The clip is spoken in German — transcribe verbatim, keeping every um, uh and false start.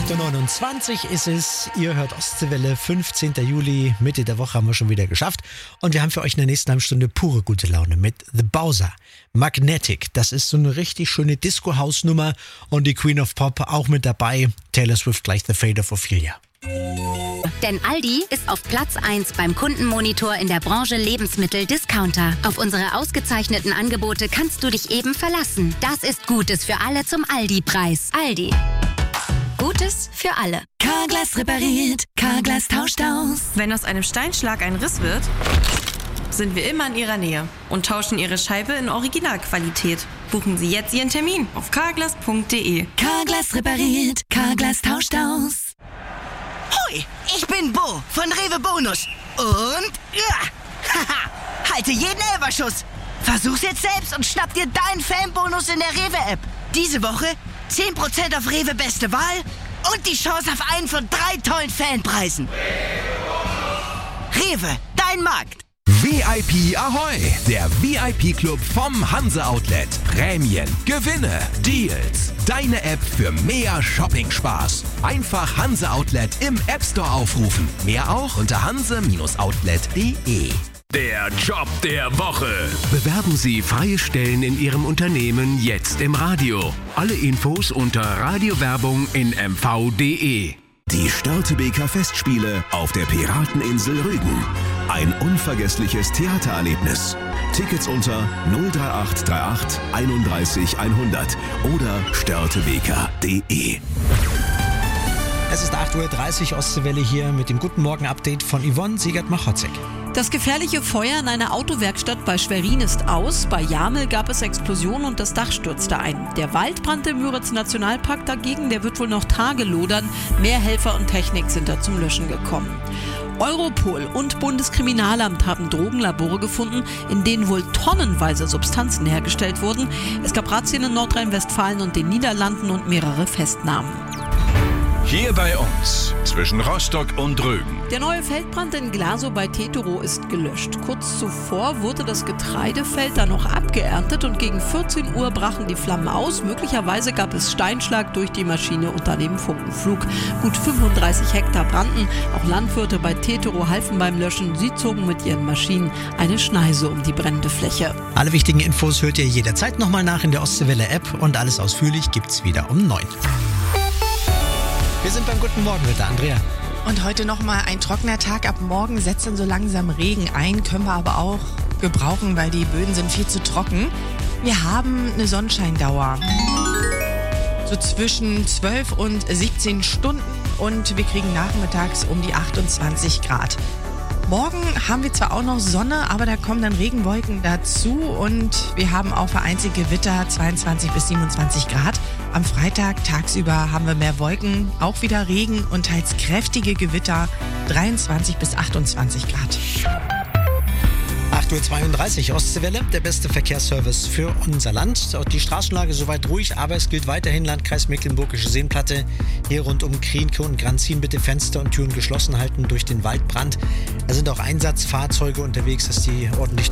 acht Uhr neunundzwanzig ist es. Ihr hört Ostseewelle, fünfzehnten Juli, Mitte der Woche haben wir schon wieder geschafft. Und wir haben für euch in der nächsten halben Stunde pure gute Laune mit The Bowser. Magnetic, das ist so eine richtig schöne Disco-House-Nummer. Und die Queen of Pop auch mit dabei. Taylor Swift gleich The Fate of Ophelia. Denn Aldi ist auf Platz eins beim Kundenmonitor in der Branche Lebensmittel-Discounter. Auf unsere ausgezeichneten Angebote kannst du dich eben verlassen. Das ist Gutes für alle zum Aldi-Preis. Aldi. Gutes für alle. Carglass repariert, Carglass tauscht aus. Wenn aus einem Steinschlag ein Riss wird, sind wir immer in Ihrer Nähe und tauschen Ihre Scheibe in Originalqualität. Buchen Sie jetzt Ihren Termin auf carglass punkt de. Carglass repariert, Carglass tauscht aus. Hoi, ich bin Bo von Rewe Bonus. Und ja, haha, halte jeden Elferschuss. Versuch's jetzt selbst und schnapp dir deinen Fanbonus in der Rewe-App. Diese Woche zehn Prozent auf Rewe Beste Wahl und die Chance auf einen von drei tollen Fanpreisen. Rewe, dein Markt. V I P Ahoi, der V I P-Club vom Hanse Outlet. Prämien, Gewinne, Deals. Deine App für mehr Shopping-Spaß. Einfach Hanse Outlet im App Store aufrufen. Mehr auch unter hanse Outlet punkt de. Der Job der Woche. Bewerben Sie freie Stellen in Ihrem Unternehmen jetzt im Radio. Alle Infos unter Radiowerbung in m v punkt de. Die Störtebeker Festspiele auf der Pirateninsel Rügen. Ein unvergessliches Theatererlebnis. Tickets unter null drei acht drei acht einunddreißig hundert oder störtebeker punkt de. Es ist acht Uhr dreißig, Ostseewelle hier mit dem Guten Morgen-Update von Yvonne Siegert-Machotzek. Das gefährliche Feuer in einer Autowerkstatt bei Schwerin ist aus. Bei Jamel gab es Explosionen und das Dach stürzte ein. Der Waldbrand im Müritz-Nationalpark dagegen, der wird wohl noch Tage lodern. Mehr Helfer und Technik sind da zum Löschen gekommen. Europol und Bundeskriminalamt haben Drogenlabore gefunden, in denen wohl tonnenweise Substanzen hergestellt wurden. Es gab Razzien in Nordrhein-Westfalen und den Niederlanden und mehrere Festnahmen. Hier bei uns, zwischen Rostock und Rügen. Der neue Feldbrand in Glasow bei Tetero ist gelöscht. Kurz zuvor wurde das Getreidefeld dann noch abgeerntet und gegen vierzehn Uhr brachen die Flammen aus. Möglicherweise gab es Steinschlag durch die Maschine unter dem Funkenflug. Gut fünfunddreißig Hektar brannten. Auch Landwirte bei Tetero halfen beim Löschen. Sie zogen mit ihren Maschinen eine Schneise um die brennende Fläche. Alle wichtigen Infos hört ihr jederzeit nochmal nach in der Ostseewelle-App und alles ausführlich gibt's wieder um neun. Wir sind beim Guten Morgen mit der Andrea. Und heute nochmal ein trockener Tag. Ab morgen setzt dann so langsam Regen ein. Können wir aber auch gebrauchen, weil die Böden sind viel zu trocken. Wir haben eine Sonnenscheindauer. So zwischen zwölf und siebzehn Stunden. Und wir kriegen nachmittags um die achtundzwanzig Grad. Morgen haben wir zwar auch noch Sonne, aber da kommen dann Regenwolken dazu. Und wir haben auch vereinzelt Gewitter, zweiundzwanzig bis siebenundzwanzig Grad. Am Freitag tagsüber haben wir mehr Wolken, auch wieder Regen und teils kräftige Gewitter, dreiundzwanzig bis achtundzwanzig Grad. acht Uhr zweiunddreißig, Ostseewelle, der beste Verkehrsservice für unser Land. Die Straßenlage soweit ruhig, aber es gilt weiterhin Landkreis Mecklenburgische Seenplatte. Hier rund um Krienke und Granzin bitte Fenster und Türen geschlossen halten durch den Waldbrand. Da sind auch Einsatzfahrzeuge unterwegs, dass die ordentlich